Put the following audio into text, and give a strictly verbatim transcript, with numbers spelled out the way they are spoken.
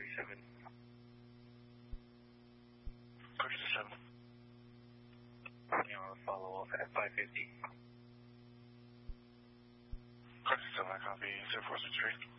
seven. Cruiser seven. You want to follow up at five fifty. Cruiser seven, I copy. zero four six three.